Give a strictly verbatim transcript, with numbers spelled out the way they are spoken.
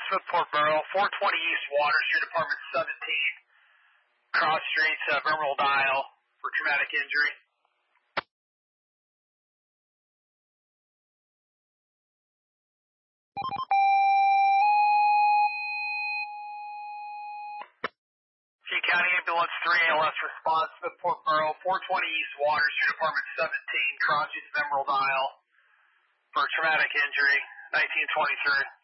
Smithport Borough, four twenty East Waters, Street, Apartment seventeen, Cross Street, uh, Emerald Isle, for traumatic injury. King County Ambulance three A L S response, Smithport Borough, four twenty East Waters, Street, Apartment seventeen, Cross Street, Emerald Isle, for traumatic injury, nineteen twenty-three.